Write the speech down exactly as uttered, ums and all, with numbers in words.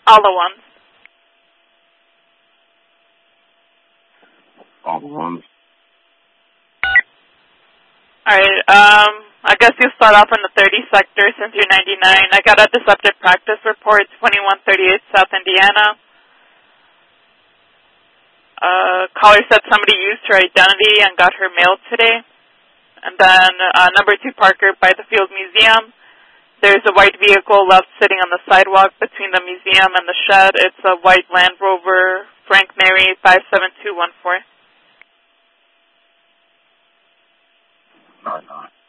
All the ones. All the ones. Alright, um, I guess you start off in the thirty sector since you're ninety-nine. I got a deceptive practice report, twenty-one thirty-eight South Indiana. Uh, caller said somebody used her identity and got her mail today. And then uh, number two Parker by the Field Museum. There's a white vehicle left sitting on the sidewalk between the museum and the shed. It's a white Land Rover Frank Mary five seven two one four. Sorry, not.